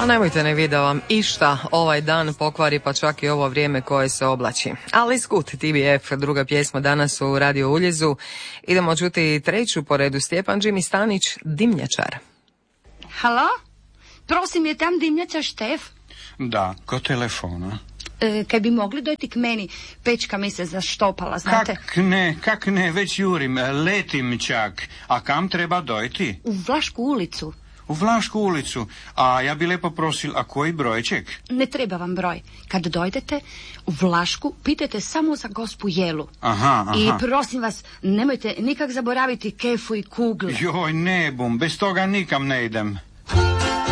A nemojte ne da vam išta ovaj dan pokvari, pa čak i ovo vrijeme koje se oblači. Ali skut, TBF, druga pjesma danas u Radio Uljezu. Idemo čuti treću po redu, Stjepan Jimmy Stanić, Dimnjačar. Halo? Prosim, je tam dimnjačar Štef? Da, ko telefona? Kaj bi mogli dojti k meni, pečka mi se zaštopala, znate? Kak ne, već jurim, letim čak. A kam treba dojti? U Vlašku ulicu. U Vlašku ulicu. A ja bi lepo prosil, a koji brojček? Ne treba vam broj. Kad dojdete u Vlašku, pitajte samo za gospu Jelu. Aha. I prosim vas, nemojte nikak zaboraviti kefu i kugle. Joj, ne bum, bez toga nikam ne idem.